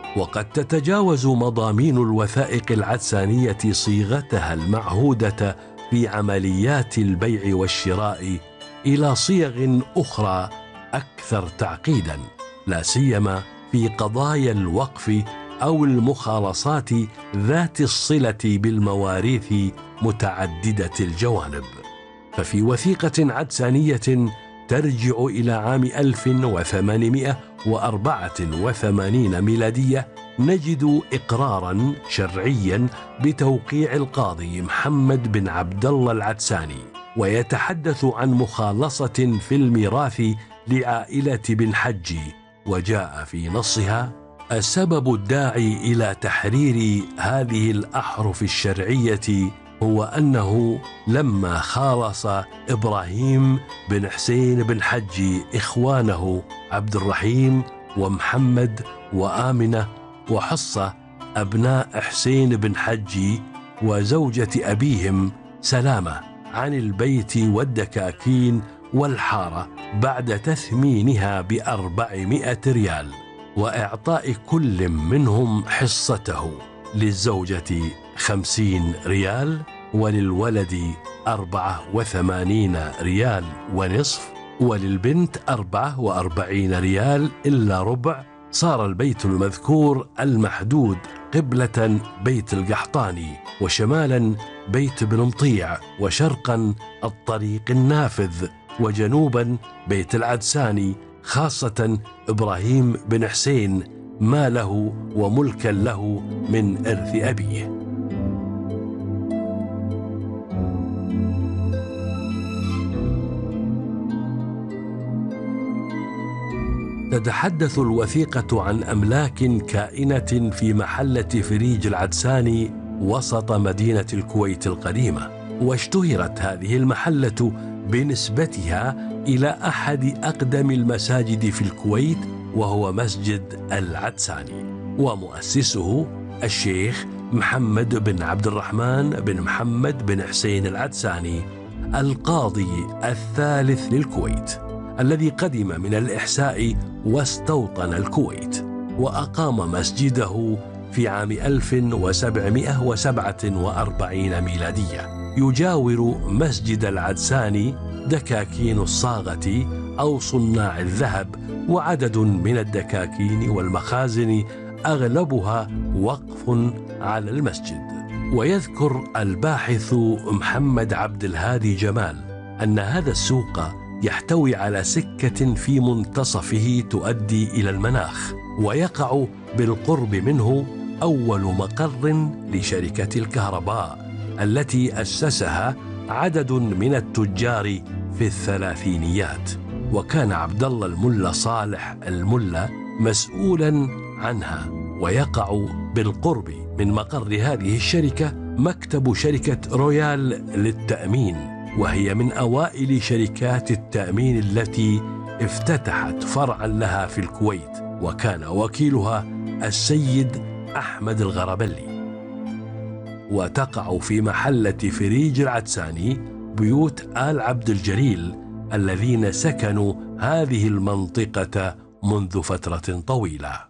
وقد تتجاوز مضامين الوثائق العدسانية صيغتها المعهودة في عمليات البيع والشراء إلى صيغ أخرى أكثر تعقيدا، لا سيما في قضايا الوقف أو المخالصات ذات الصلة بالمواريث متعددة الجوانب. ففي وثيقة عدسانية ترجع إلى عام 1884 ميلادية نجد إقرارا شرعيا بتوقيع القاضي محمد بن عبد الله العدساني، ويتحدث عن مخالصة في الميراث لعائلة بن حجي، وجاء في نصها: السبب الداعي إلى تحرير هذه الأحرف الشرعية هو أنه لما خالص إبراهيم بن حسين بن حجي إخوانه عبد الرحيم ومحمد وآمنة وحصة أبناء حسين بن حجي وزوجة أبيهم سلامة عن البيت والدكاكين والحارة بعد تثمينها ب400 ريال، وإعطاء كل منهم حصته، للزوجة 50 ريال وللولد 84 ريال ونصف وللبنت 44 ريال إلا ربع. صار البيت المذكور المحدود قبلة بيت القحطاني، وشمالا بيت بن مطيع، وشرقا الطريق النافذ، وجنوبا بيت العدساني، خاصة إبراهيم بن حسين ما له وملكا له من إرث أبيه. تتحدث الوثيقة عن أملاك كائنة في محلة فريج العدساني وسط مدينة الكويت القديمة، واشتهرت هذه المحلة بنسبتها إلى أحد أقدم المساجد في الكويت، وهو مسجد العدساني، ومؤسسه الشيخ محمد بن عبد الرحمن بن محمد بن حسين العدساني، القاضي الثالث للكويت، الذي قدم من الإحساء واستوطن الكويت، وأقام مسجده في عام 1747 ميلادية، يجاور مسجد العدساني دكاكين الصاغة أو صناع الذهب، وعدد من الدكاكين والمخازن أغلبها وقف على المسجد. ويذكر الباحث محمد عبد الهادي جمال أن هذا السوق يحتوي على سكة في منتصفه تؤدي إلى المناخ، ويقع بالقرب منه أول مقر لشركة الكهرباء التي أسسها عدد من التجار في الثلاثينيات، وكان عبد الله الملا صالح الملا مسؤولا عنها. ويقع بالقرب من مقر هذه الشركة مكتب شركة رويال للتأمين، وهي من أوائل شركات التأمين التي افتتحت فرعا لها في الكويت، وكان وكيلها السيد أحمد الغربلي. وتقع في محلة فريج العدساني بيوت آل عبد الجليل الذين سكنوا هذه المنطقة منذ فترة طويلة.